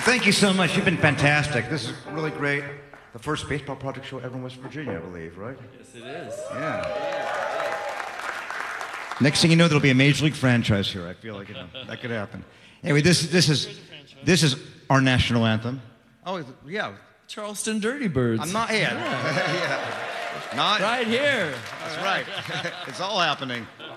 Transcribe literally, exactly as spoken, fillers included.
Thank you so much. You've been fantastic. This is really great. The first baseball project show ever in West Virginia, I believe, right? Yes, it is. Yeah. Next thing you know, there'll be a major league franchise here. I feel like it, that could happen. Anyway, this this is this is our national anthem. Oh yeah, Charleston Dirty Birds. I'm not here. Yeah. yeah. Not right here. That's right. It's all happening.